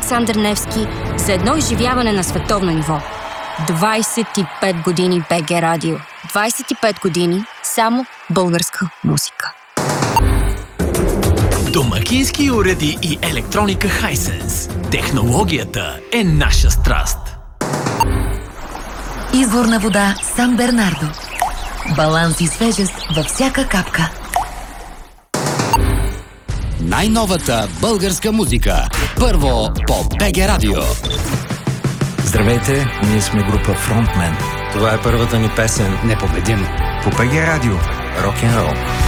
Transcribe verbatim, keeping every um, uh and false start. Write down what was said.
Александър Невски за едно изживяване на световно ниво. двайсет и пет години БГ Радио. двайсет и пет години само българска музика. Домакински уреди и електроника Hisense. Технологията е наша страст. Изворна вода Сан Бернардо. Баланс и свежест във всяка капка. Най-новата българска музика. Първо по БГ Радио. Здравейте, ние сме група Frontman. Това е първата ни песен Непобедим. по БГ Радио. Рок-н-рол.